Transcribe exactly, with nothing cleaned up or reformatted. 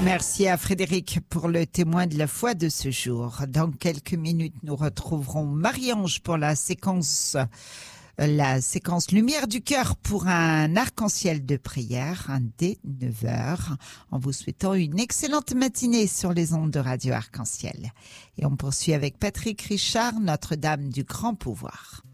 Merci à Frédéric pour le témoin de la foi de ce jour. Dans quelques minutes, nous retrouverons Marie-Ange pour la séquence, la séquence Lumière du cœur pour un arc-en-ciel de prière, dès neuf heures, en vous souhaitant une excellente matinée sur les ondes de Radio Arc-en-Ciel. Et on poursuit avec Patrick Richard, Notre-Dame du Grand Pouvoir.